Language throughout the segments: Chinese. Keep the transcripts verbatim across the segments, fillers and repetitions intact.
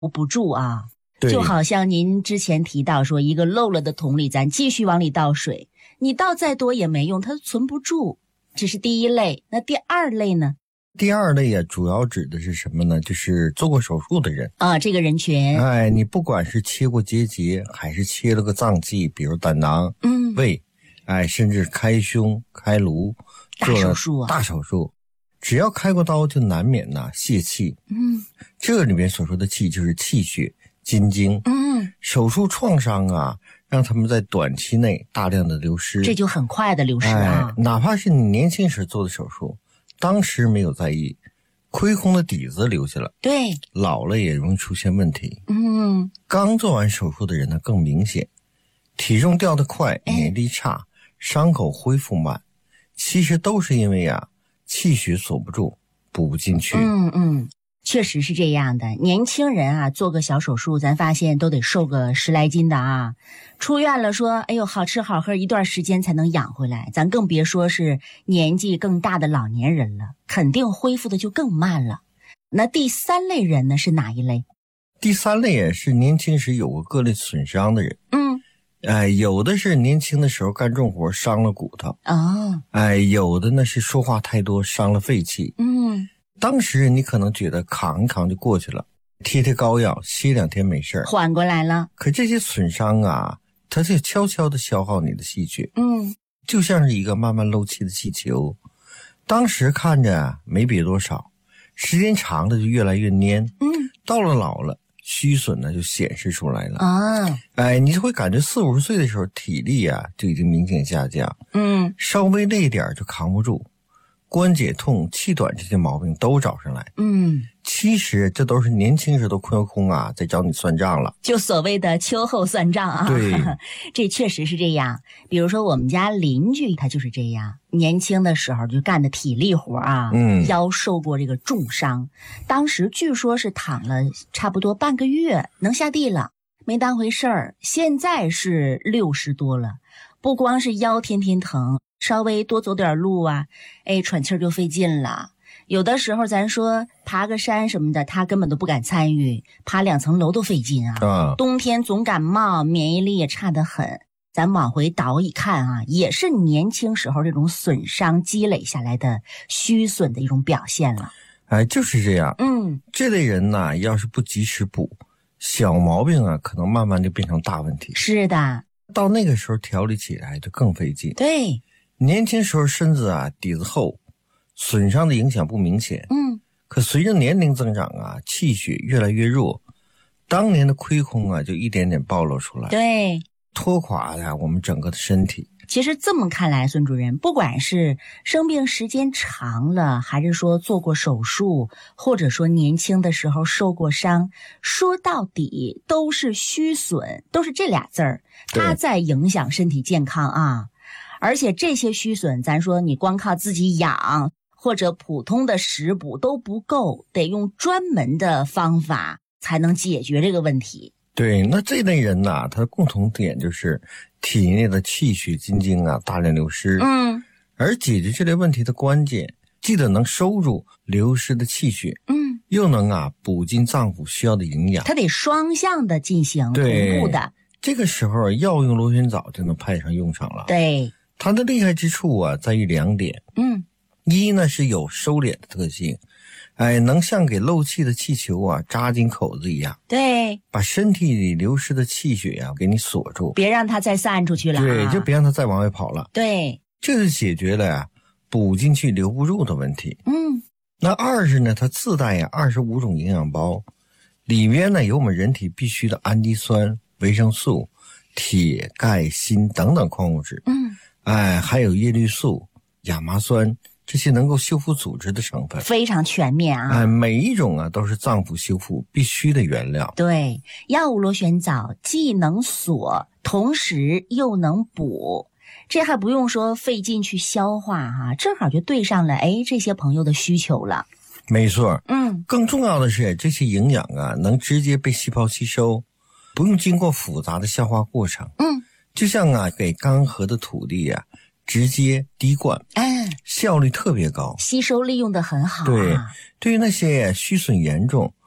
不住啊。就好像您之前提到说，一个漏了的桶里，咱继续往里倒水，你倒再多也没用，它存不住。这是第一类。那第二类呢？ 第二类啊，主要指的是什么呢？就是做过手术的人啊，这个人群。 哎，你不管是切过结节，还是切了个脏器，比如胆囊、嗯、胃，哎，甚至开胸、开颅， 大手术啊， 大手术，只要开过刀，就难免呐泄气。嗯，这里面所说的气就是气血、筋经。嗯，手术创伤啊，让他们在短期内大量的流失， 这就很快的流失啊。 哎，哪怕是你年轻时做的手术，当时没有在意，亏空的底子留下了， 对， 老了也容易出现问题。 嗯， 刚做完手术的人呢更明显，体重掉得快，免疫力差，伤口恢复慢，其实都是因为啊气血锁不住，补不进去。 嗯嗯，确实是这样的。年轻人啊做个小手术，咱发现都得瘦个十来斤的啊，出院了说哎呦好吃好喝一段时间才能养回来，咱更别说是年纪更大的老年人了，肯定恢复的就更慢了。那第三类人呢是哪一类？ 第三类也是年轻时有过各类损伤的人。嗯，哎，有的是年轻的时候干重活伤了骨头。哦，哎，有的呢是说话太多伤了肺气。嗯，当时你可能觉得扛一扛就过去了，贴贴膏药歇两天没事， 缓过来了。 可这些损伤啊，它就悄悄地消耗你的气血。嗯，就像是一个慢慢漏气的气球，当时看着没瘪多少，时间长了就越来越黏。嗯，到了老了，虚损呢就显示出来了啊！哎，你就会感觉四五十岁的时候体力啊就已经明显下降，嗯，稍微累一点就扛不住，关节痛、气短这些毛病都找上来。嗯，其实这都是年轻时的亏空啊，在找你算账了。 就所谓的秋后算账啊。 对， 这确实是这样。比如说我们家邻居他就是这样，年轻的时候就干的体力活啊，嗯，腰受过这个重伤，当时据说是躺了差不多半个月，能下地了，没当回事儿。现在是六十多了，不光是腰天天疼，稍微多走点路啊，哎，喘气儿就费劲了。有的时候咱说爬个山什么的，他根本都不敢参与，爬两层楼都费劲啊。啊，冬天总感冒，免疫力也差得很。咱往回倒一看啊，也是年轻时候这种损伤积累下来的虚损的一种表现了。 哎，就是这样。嗯，这类人呢，要是不及时补，小毛病啊，可能慢慢就变成大问题。 是的， 到那个时候调理起来就更费劲。 对， 年轻时候身子啊底子厚，损伤的影响不明显。嗯，可随着年龄增长啊，气血越来越弱，当年的亏空啊就一点点暴露出来。 对， 拖垮呀我们整个的身体。 其实这么看来，孙主任，不管是生病时间长了，还是说做过手术，或者说年轻的时候受过伤，说到底都是虚损，都是这俩字儿，它在影响身体健康啊。而且这些虚损，咱说你光靠自己养或者普通的食补都不够，得用专门的方法才能解决这个问题。 对，那这类人呢、啊，他的共同点就是体内的气血筋经啊大量流失。嗯，而解决这类问题的关键，既得能收住流失的气血，嗯，又能啊补进脏腑需要的营养。 它得双向的进行，同步的。 这个时候药用螺旋藻就能派上用场了。 对， 它的厉害之处啊在于两点。嗯，一呢是有收敛的特性。哎，能像给漏气的气球啊扎进口子一样， 对， 把身体里流失的气血啊给你锁住， 别让它再散出去了、啊。 对，就别让它再往外跑了。 对， 这是解决了呀补进去留不住的问题。嗯，那二是呢，它自带呀二十五种营养包，里面呢有我们人体必需的氨基酸、维生素、铁、钙、锌等等矿物质。嗯，哎，还有叶绿素、亚麻酸。这些能够修复组织的成分非常全面啊！ 哎，每一种啊都是脏腑修复必须的原料。 对，药物螺旋藻既能锁，同时又能补，这还不用说费劲去消化哈、啊，正好就对上了哎这些朋友的需求了。 没错，嗯，更重要的是这些营养啊能直接被细胞吸收，不用经过复杂的消化过程。嗯，就像啊给干涸的土地啊。直接滴灌，嗯，效率特别高， 吸收利用的很好、啊。 对，对于那些虚损严重、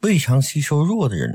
胃肠吸收弱的人